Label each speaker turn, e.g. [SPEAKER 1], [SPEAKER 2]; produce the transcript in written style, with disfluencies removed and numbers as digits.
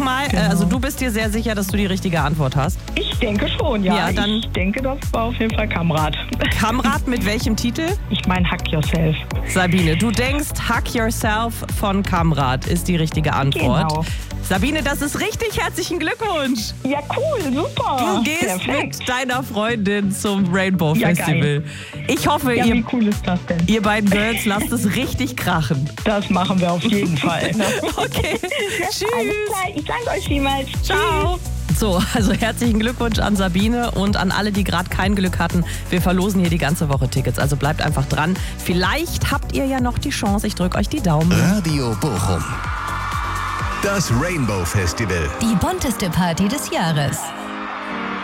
[SPEAKER 1] mal, also du bist dir sehr sicher, dass du die richtige Antwort hast?
[SPEAKER 2] Ich denke schon, ja.
[SPEAKER 1] Ja, dann
[SPEAKER 2] ich denke, das war auf jeden Fall Kamrat.
[SPEAKER 1] Kamrat mit welchem Titel?
[SPEAKER 2] Ich meine Hack Yourself.
[SPEAKER 1] Sabine, du denkst, Hack Yourself von Kamrat ist die richtige Antwort.
[SPEAKER 2] Genau.
[SPEAKER 1] Sabine, das ist richtig. Herzlichen Glückwunsch.
[SPEAKER 2] Ja, cool, super.
[SPEAKER 1] Du gehst
[SPEAKER 2] Perfekt.
[SPEAKER 1] mit deiner Freundin zum Rainbow
[SPEAKER 2] Ja,
[SPEAKER 1] Festival. Ich hoffe,
[SPEAKER 2] Ja, wie cool ist das denn?
[SPEAKER 1] ihr beiden Girls lasst es richtig krachen.
[SPEAKER 2] Das machen wir auf jeden Fall.
[SPEAKER 1] Okay, tschüss.
[SPEAKER 2] Alles klar, ich danke euch vielmals.
[SPEAKER 1] Ciao. So, also herzlichen Glückwunsch an Sabine und an alle, die gerade kein Glück hatten. Wir verlosen hier die ganze Woche Tickets, also bleibt einfach dran. Vielleicht habt ihr ja noch die Chance. Ich drücke euch die Daumen.
[SPEAKER 3] Radio Bochum. Das Rainbow Festival.
[SPEAKER 4] Die bunteste Party des Jahres.